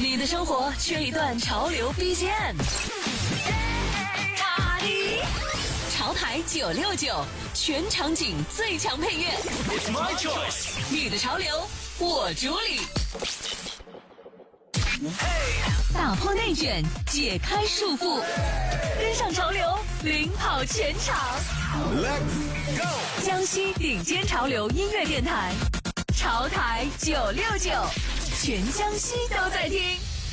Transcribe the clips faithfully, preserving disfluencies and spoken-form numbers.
你的生活缺一段潮流 B G M。潮台九六九，全场景最强配乐。It's my choice。你的潮流，我主理。打破内卷，解开束缚，跟上潮流，领跑全场。Let's go！ 江西顶尖潮流音乐电台，潮台九六九，全江西都在听。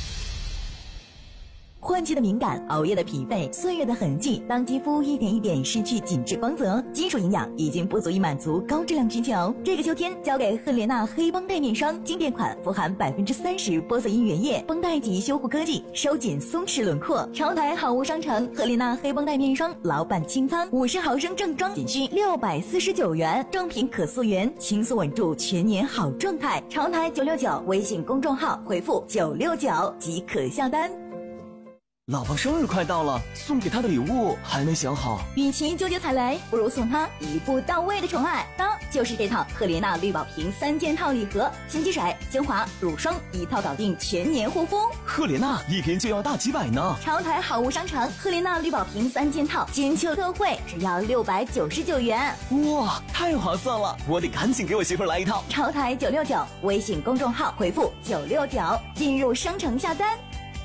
换季的敏感，熬夜的疲惫，岁月的痕迹，当肌肤一点一点失去紧致光泽，基础营养已经不足以满足高质量需求。这个秋天交给赫莲娜黑绷带面霜，经典款富含百分之三十玻色因原液，绷带级修护科技，收紧松弛轮廓。潮台好物商城赫莲娜黑绷带面霜老板清仓，五十毫升正装仅需六百四十九元，正品可溯源，轻松稳住全年好状态。潮台九六九微信公众号回复九六九即可下单。 老婆生日快到了，送给她的礼物还没想好。 与其纠结踩雷，不如送她一步到位的宠爱。当就是这套赫莲娜绿宝瓶三件套礼盒，洗肌水、精华、乳霜一套搞定全年护肤。 赫莲娜一瓶就要大几百呢。 潮台好物商城赫莲娜绿宝瓶三件套金秋特惠，只要六百九十九元。 哇，太划算了！我得赶紧给我媳妇来一套。 潮台九六九微信公众号回复九六九进入商城下单。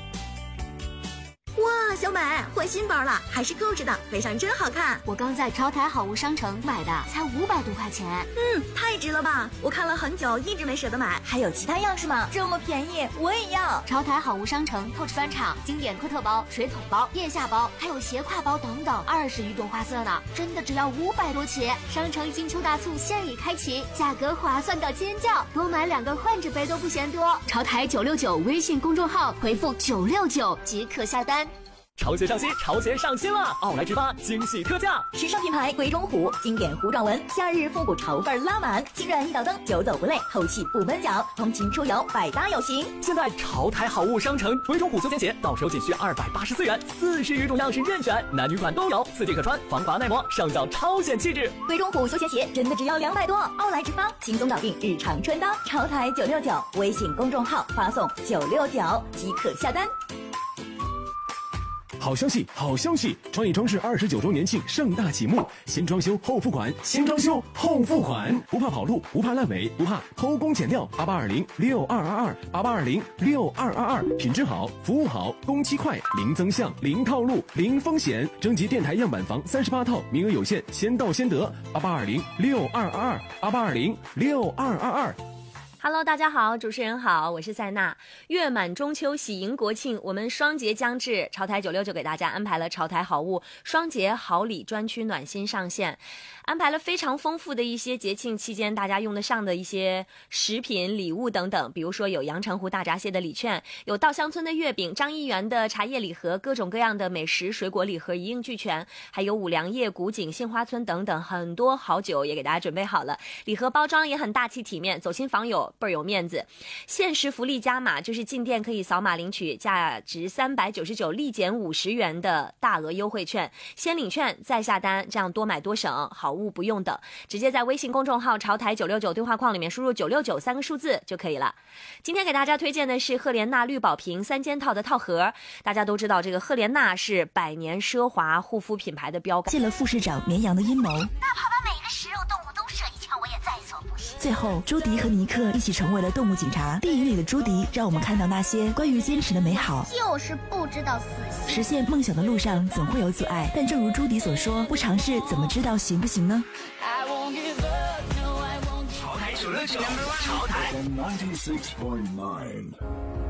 哇，小美换新包了，还是购置的，配上真好看。 我刚在潮台好物商城买的，才五百多块钱。 嗯，太值了吧！我看了很久，一直没舍得买。还有其他样式吗？这么便宜，我也要。 潮台好物商城透视翻场经典科特包、水桶包、腋下包，还有斜挎包等等，二十余种花色呢，真的只要五百多起。商城金秋大促现已开启，价格划算到尖叫，多买两个换着背都不嫌多。潮台九六九微信公众号回复九六九即可下单。 潮鞋上新，潮鞋上新了！奥莱直发惊喜特价， 时尚品牌鬼冢虎经典弧状纹，夏日复古潮范拉满，轻软一脚蹬，久走不累，透气不闷脚，通勤出游百搭有型。 现在潮台好物商城鬼冢虎休闲鞋到手仅需二百八十四元，四十余种样式任选，男女款都有，四季可穿，防滑耐磨，上脚超显气质。 鬼冢虎休闲鞋真的只要两百多，奥莱直发轻松搞定日常穿搭。潮台九六九微信公众号发送九六九即可下单。 好消息，好消息！创意装饰二十九周年庆盛大启幕，先装修后付款，先装修后付款，不怕跑路，不怕烂尾，不怕偷工减料。八八二零六二二二，八八二零六二二二，品质好，服务好，工期快，零增项，零套路，零风险。征集电台样板房三十八套，名额有限，先到先得。八八二零六二二二，八八二零六二二二。 Hello， 大家好，主持人好，我是塞娜。月满中秋，喜迎国庆，我们双节将至，潮台九六九给大家安排了潮台好物双节好礼专区暖心上线，安排了非常丰富的一些节庆期间大家用得上的一些食品、礼物等等，比如说有阳澄湖大闸蟹的礼券，有稻香村的月饼，张一元的茶叶礼盒，各种各样的美食、水果礼盒一应俱全，还有五粮液、古井、杏花村等等，很多好酒也给大家准备好了，礼盒包装也很大气体面，走亲访友倍儿有面子。限时福利加码，就是进店可以扫码领取价值三百九十九立减五十元的大额优惠券，先领券再下单，这样多买多省，好物不用等，直接在微信公众号潮台九六九对话框里面输入九六九三个数字就可以了。今天给大家推荐的是赫莲娜绿宝瓶三件套的套盒。大家都知道这个赫莲娜是百年奢华护肤品牌的标杆， 借了副市长绵羊的阴谋， 哪怕把每个食肉动物都射一枪，我也在所不惜。 最后朱迪和尼克一起成为了动物警察。电影里的朱迪让我们看到那些关于坚持的美好， 就是不知道死心。 实现梦想的路上总会有阻碍，但正如朱迪所说，不尝试怎么知道行不行呢？ 潮台九六九，潮台。